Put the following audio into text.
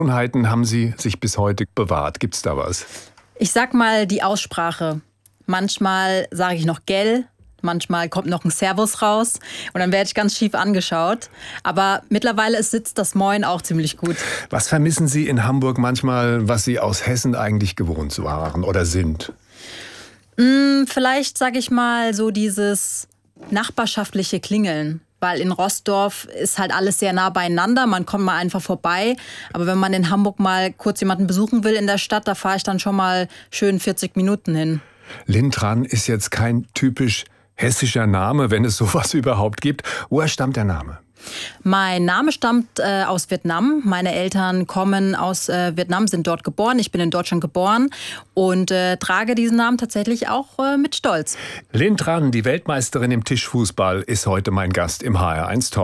Gewohnheiten haben Sie sich bis heute bewahrt? Gibt's da was? Ich sag mal die Aussprache. Manchmal sage ich noch gell, manchmal kommt noch ein Servus raus und dann werde ich ganz schief angeschaut. Aber mittlerweile sitzt das Moin auch ziemlich gut. Was vermissen Sie in Hamburg manchmal, was Sie aus Hessen eigentlich gewohnt waren oder sind? Vielleicht sage ich mal so dieses nachbarschaftliche Klingeln. Weil in Roßdorf ist halt alles sehr nah beieinander, man kommt mal einfach vorbei. Aber wenn man in Hamburg mal kurz jemanden besuchen will in der Stadt, da fahre ich dann schon mal schön 40 Minuten hin. Lintran ist jetzt kein typisch hessischer Name, wenn es sowas überhaupt gibt. Woher stammt der Name? Mein Name stammt aus Vietnam. Meine Eltern kommen aus Vietnam, sind dort geboren. Ich bin in Deutschland geboren und trage diesen Namen tatsächlich auch mit Stolz. Lintran, die Weltmeisterin im Tischfußball, ist heute mein Gast im HR1 Talk.